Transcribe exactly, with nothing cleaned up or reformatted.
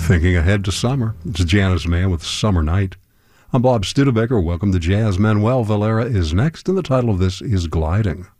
Thinking ahead to summer, it's Janice Mann with Summer Night. I'm Bob Studebaker. Welcome to Jazz. Manuel Valera is next, and the title of this is Gliding.